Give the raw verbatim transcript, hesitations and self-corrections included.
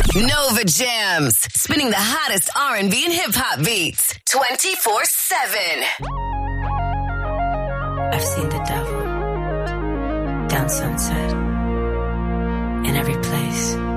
Nova Jams, spinning the hottest R and B and hip-hop beats twenty-four seven. I've seen the devil down Sunset, in every place.